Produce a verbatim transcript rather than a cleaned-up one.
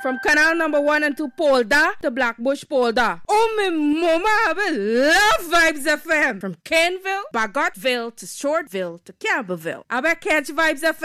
From Canal Number One and Two Polda to Blackbush Polda. Oh, me mama, I love Vibes F M. From Caneville, Bagotville to Shortville to Campbellville. I bet catch Vibes F M.